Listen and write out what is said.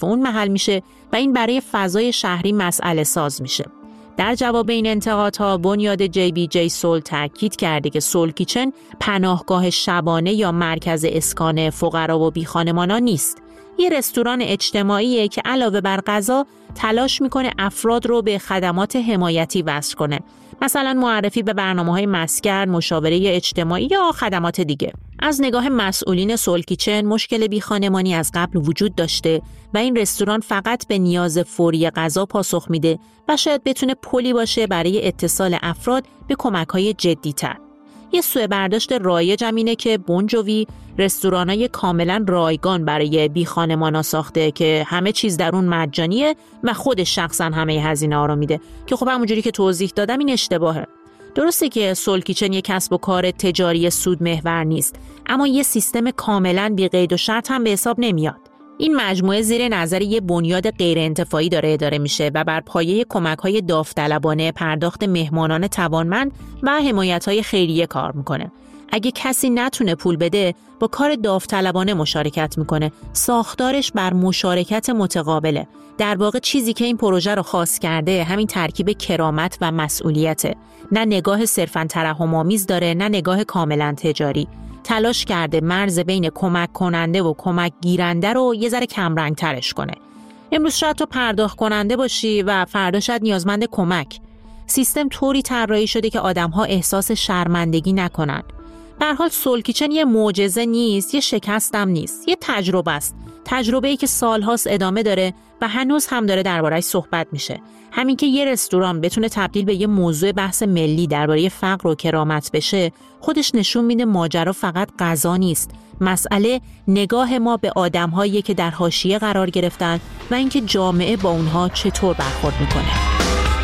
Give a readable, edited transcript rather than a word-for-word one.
وقف اون محل میشه و این برای فضای شهری مسئله ساز میشه. در جواب این انتقادها بنیاد JBJ سول تاکید کرده که سول کیچن پناهگاه شبانه یا مرکز اسکان فقرا و بیخانمانان نیست. یه رستوران اجتماعیه که علاوه بر غذا تلاش میکنه افراد رو به خدمات حمایتی وصل کنه. مثلا معرفی به برنامه‌های مسکن، مشاوره اجتماعی یا خدمات دیگه. از نگاه مسئولین سول کیچن مشکل بیخانمانی از قبل وجود داشته و این رستوران فقط به نیاز فوری غذا پاسخ میده و شاید بتونه پلی باشه برای اتصال افراد به کمک‌های جدی‌تر. یه سوء برداشت رایج هم اینه که بونجوی رستورانای کاملا رایگان برای بیخانمانا ساخته که همه چیز در اون مجانیه و خودش شخصا همه هزینه ها رو میده که خب همونجوری که توضیح دادم این اشتباهه. درسته که سول کیچن یک کسب و کار تجاری سود محور نیست، اما یه سیستم کاملا بی قید و شرط هم به حساب نمیاد. این مجموعه زیر نظر یه بنیاد غیر انتفاعی داره اداره میشه و بر پایه کمک‌های داوطلبانه، پرداخت مهمانان توانمند و حمایت‌های خیریه کار میکنه. اگه کسی نتونه پول بده، با کار داوطلبانه مشارکت میکنه. ساختارش بر مشارکت متقابله. در واقع چیزی که این پروژه رو خاص کرده همین ترکیب کرامت و مسئولیته. نه نگاه صرفاً ترحم‌آمیز داره، نه نگاه کاملاً تجاری. تلاش کرده مرز بین کمک کننده و کمک گیرنده رو یه ذره کمرنگ ترش کنه. امروز شاید تو پرداخت کننده باشی و فردا شاید نیازمند کمک. سیستم طوری طراحی شده که آدم‌ها احساس شرمندگی نکنن. به هر حال سول کیچن یه معجزه نیست، یه شکست هم نیست، یه تجربه است. تجربه‌ای که سال‌هاست ادامه داره و هنوز هم داره درباره‌اش صحبت میشه. همین که یه رستوران بتونه تبدیل به یه موضوع بحث ملی درباره فقر و کرامت بشه، خودش نشون میده ماجرا فقط غذا نیست. مسئله نگاه ما به آدم‌هایی که در حاشیه قرار گرفتن و اینکه جامعه با اونها چطور برخورد میکنه.